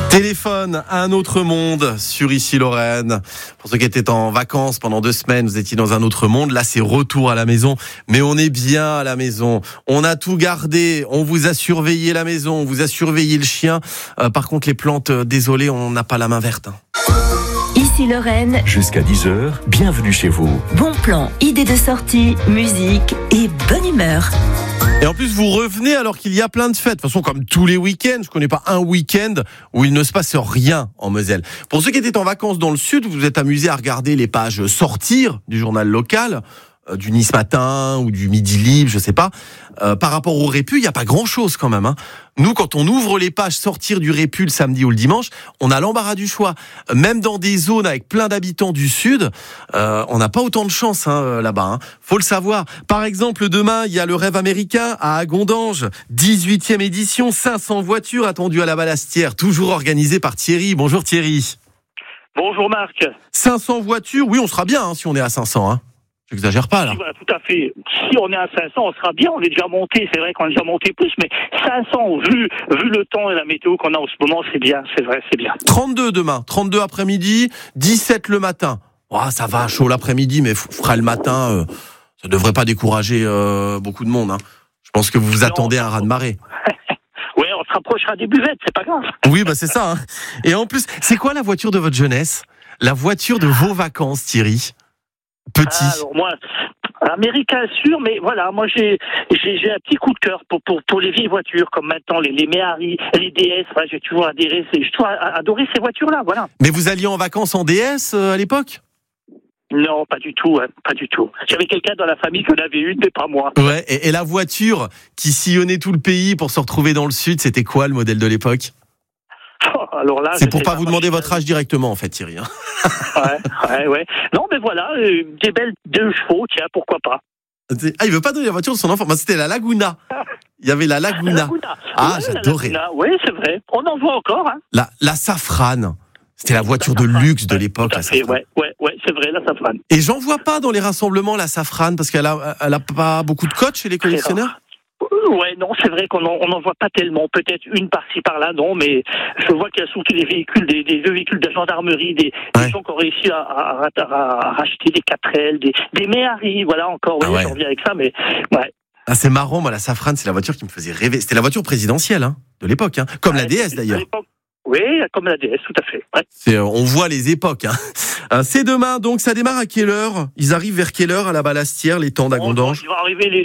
Téléphone à un autre monde sur Ici Lorraine. Pour ceux qui étaient en vacances pendant 2 semaines, vous étiez dans un autre monde. Là, c'est retour à la maison. Mais on est bien à la maison. On a tout gardé. On vous a surveillé la maison. On vous a surveillé le chien. Par contre, les plantes, désolé, on n'a pas la main verte. Ici Lorraine, Jusqu'à 10h, bienvenue chez vous. bon plan, idées de sortie, musique et bonne humeur. Et en plus, vous revenez alors qu'il y a plein de fêtes. De toute façon, comme tous les week-ends, je connais pas un week-end où il ne se passe rien en Moselle. Pour ceux qui étaient en vacances dans le sud, vous vous êtes amusés à regarder les pages sortir du journal local, du Nice Matin ou du Midi Libre, je sais pas. Par rapport au Répu, il n'y a pas grand-chose quand même. Nous, quand on ouvre les pages sortir du Répu le samedi ou le dimanche, on a l'embarras du choix. Même dans des zones avec plein d'habitants du sud, on n'a pas autant de chance là-bas. Faut le savoir. Par exemple, demain, il y a le Rêve américain à Agondange, 18e édition, 500 voitures attendues à la Ballastière, toujours organisée par Thierry. Bonjour Thierry. Bonjour Marc. 500 voitures, oui, on sera bien si on est à 500. J'exagère pas là. Oui, voilà, tout à fait. Si on est à 500, on sera bien. On est déjà monté. C'est vrai qu'on est déjà monté plus, mais 500, vu le temps et la météo qu'on a en ce moment, c'est bien. C'est vrai, c'est bien. 32 demain, 32 après-midi, 17 le matin. Oh, ça va, chaud l'après-midi, mais frais le matin, ça devrait pas décourager beaucoup de monde. Je pense que vous vous attendez à un raz-de-marée. Oui, on se rapprochera des buvettes, c'est pas grave. Oui, c'est ça. Et en plus, c'est quoi la voiture de votre jeunesse? La voiture de vos vacances, Thierry? Petit. Alors moi, américain sûr, mais voilà, moi j'ai un petit coup de cœur pour les vieilles voitures, comme maintenant les Méhari, les DS. Voilà, j'ai toujours adoré ces voitures-là, voilà. Mais vous alliez en vacances en DS à l'époque? Non, pas du tout, pas du tout. J'avais quelqu'un dans la famille qui en avait une, mais pas moi. Ouais. Et la voiture qui sillonnait tout le pays pour se retrouver dans le sud, c'était quoi le modèle de l'époque? Alors là, c'est pour pas vous demander votre âge directement, en fait, Thierry. Ouais. Non, mais voilà, des belles 2 chevaux, tiens, pourquoi pas. Ah, il veut pas donner la voiture de son enfant. C'était la Laguna. Il y avait la Laguna. Ah, ouais, j'adorais. Oui, c'est vrai. On en voit encore. La Safrane. C'était la voiture de luxe de l'époque. Ouais, c'est vrai, la Safrane. Et j'en vois pas dans les rassemblements la Safrane, parce qu'elle a pas beaucoup de cotes chez les collectionneurs. Ouais, non, c'est vrai qu'on n'en voit pas tellement. Peut-être une par-ci par-là, non, mais je vois qu'il y a surtout des véhicules, des vieux véhicules de gendarmerie, des gens qui ont réussi à racheter des 4L, des Méhari, voilà, encore, je reviens avec ça, mais ouais. Ah, c'est marrant, moi, la Safrane, c'est la voiture qui me faisait rêver. C'était la voiture présidentielle, de l'époque, comme la DS d'ailleurs. Oui, comme la DS, tout à fait. Ouais. On voit les époques. C'est demain, donc ça démarre à quelle heure? Ils arrivent vers quelle heure à la Ballastière, les temps d'Agondange? Ils vont arriver